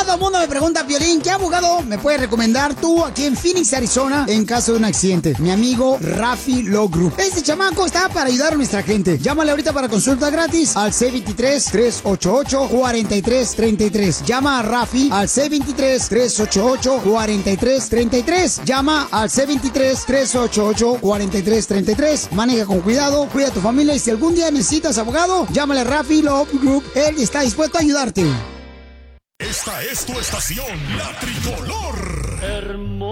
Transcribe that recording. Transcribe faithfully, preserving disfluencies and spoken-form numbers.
Todo el mundo me pregunta, Piolín, ¿qué abogado me puedes recomendar tú aquí en Phoenix, Arizona, en caso de un accidente? Mi amigo Rafi Law Group. Este chamaco está para ayudar a nuestra gente. Llámale ahorita para consulta gratis al seis dos tres, tres ocho ocho, cuatro tres tres tres. Llama a Rafi al seis dos tres, tres ocho ocho, cuatro tres tres tres. Llama al seis dos tres, tres ocho ocho, cuatro tres tres tres. Maneja con cuidado, cuida a tu familia y si algún día necesitas abogado, llámale a Rafi Law Group. Él está dispuesto a ayudarte. Esta es tu estación, La Tricolor. Hermoso.